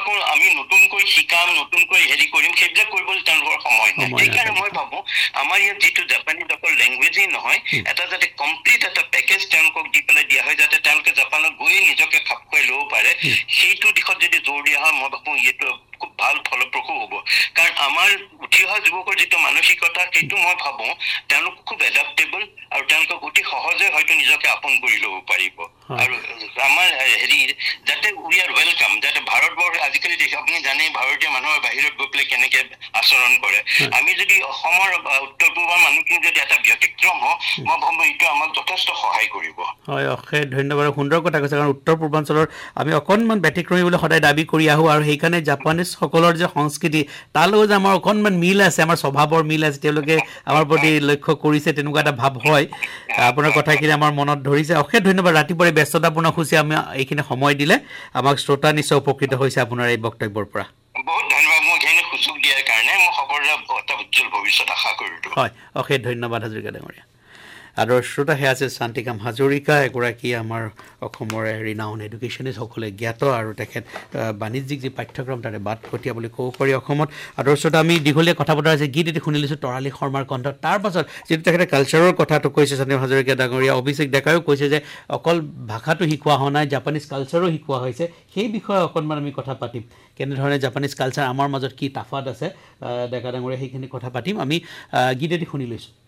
ভাবোঁ আমি নতুনকৈ শিকাম নতুনকৈ হেৰি কৰিম সেইবিলাক কৰিবলৈ তেওঁলোকৰ সময় নাই সেইকাৰণে মই ভাবোঁ আমাৰ ইয়াত যিটো জাপানীজ অকল লেংগুৱেজেই নহয় এটা যাতে কমপ্লিট এটা পেকেজ তেওঁলোকক দি পেলাই দিয়া হয় যাতে তেওঁলোকে জাপানত গৈ নিজকে খাপ খুৱাই ল'ব পাৰে সেইটো দিশত যদি জোৰ দিয়া হয় মই ভাবোঁ এইটো খুব ভাল ফলপ্ৰসূ হ'ব কাৰণ আমাৰ উঠি অহা যুৱকৰ যিটো মানসিকতা সেইটো মই ভাবোঁ তেওঁলোক খুব এডাপ্টেবল আৰু তেওঁলোকক অতি সহজে হয়তো নিজকে আপোন কৰি ল'ব পাৰিব আৰু আমাৰ হেৰি যাতে উই আৰ ৱেলকাম যাতে ভাৰতবৰ্ষ আজিকালি আপুনি জানে ভাৰতীয় মানুহৰ বাহিৰত গৈ পেলাই কেনেকৈ আচৰণ কৰে আমি যদি অসমৰ উত্তৰ পূৰ্বৰ মানুহখিনি যদি এটা ব্যতিক্ৰম হওঁ মই ভাবোঁ এইটো আমাক যথেষ্ট সহায় কৰিব হয় অশেষ ধন্যবাদ সুন্দৰ কথা কৈছে কাৰণ উত্তৰ পূৰ্বাঞ্চলৰ আমি অকণমান ব্যতিক্ৰমী বুলি সদায় দাবী কৰি আহোঁ আৰু সেইকাৰণে জাপানীজসকলৰ যে সংস্কৃতি তাৰ লগত যে আমাৰ অকণমান মিল আছে আমাৰ স্বভাৱৰ মিল আছে তেওঁলোকে আমাৰ প্ৰতি লক্ষ্য কৰিছে তেনেকুৱা এটা ভাৱ হয় আপোনাৰ কথাখিনি আমাৰ মনত ধৰিছে অশেষ ধন্যবাদ ৰাতিপুৱাই ব্যস্ততাপূৰ্ণ সূচী আমি এইখিনি সময় দিলে আমাক শ্ৰোতা নিশ্চয় উপকৃত হৈছে আপোনাৰ এই বক্তব্যৰ পৰা বহুত ধন্যবাদ মোক এইখিনি সুযোগ দিয়াৰ কাৰণে মই সকলোৰে এটা উজ্জ্বল ভৱিষ্যত আশা কৰিলোঁ হয় অশেষ ধন্যবাদ হাজৰিকা ডাঙৰীয়া আদৰ শ্ৰোতা সেয়া আছে শান্তিকাম হাজৰিকা এগৰাকী আমাৰ অসমৰ ৰিনাউন এডুকেশ্যনিষ্টসকলে জ্ঞাত আৰু তেখেত বাণিজ্যিক যি পাঠ্যক্ৰম তাৰে বাট কটীয়া বুলি ক'ব পাৰি অসমত আদৰ শ্ৰোতা আমি দীঘলীয়া কথা বতৰা হৈছে গীত এটি শুনি লৈছোঁ তৰালী শৰ্মাৰ কণ্ঠ তাৰ পাছত যিটো তেখেতে কালচাৰৰ কথাটো কৈছে শান্তিকাম হাজৰিকা ডাঙৰীয়া অভিষেক ডেকায়ো কৈছে যে অকল ভাষাটো শিকোৱা হোৱা নাই জাপানীজ কালচাৰো শিকোৱা হৈছে সেই বিষয়ে অকণমান আমি কথা পাতিম কেনেধৰণে জাপানীজ কালচাৰ আমাৰ মাজত কি তাফাত আছে ডেকা ডাঙৰীয়া সেইখিনি কথা পাতিম আমি গীত এটি শুনি লৈছোঁ